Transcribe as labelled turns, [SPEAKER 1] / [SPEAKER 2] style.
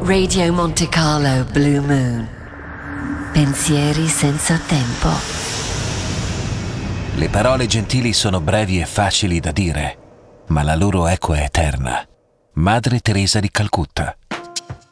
[SPEAKER 1] Radio Monte Carlo Blue Moon. Pensieri senza tempo.
[SPEAKER 2] Le parole gentili sono brevi e facili da dire, ma la loro eco è eterna. Madre Teresa di Calcutta.